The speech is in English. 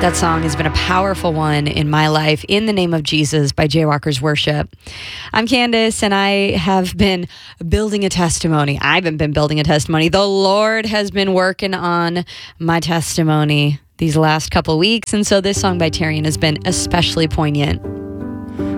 That song has been a powerful one in my life, In the Name of Jesus by Jaywalkers Worship. I'm Candace, and I have been building a testimony. I haven't been building a testimony. The Lord has been working on my testimony these last couple weeks, and so this song by Tarian has been especially poignant.